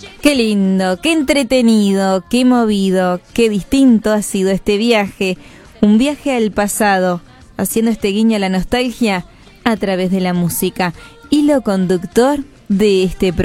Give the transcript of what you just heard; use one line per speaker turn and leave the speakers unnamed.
Qué lindo, qué entretenido, qué movido, qué distinto ha sido este viaje. Un viaje al pasado, haciendo este guiño a la nostalgia a través de la música. Hilo conductor de este programa.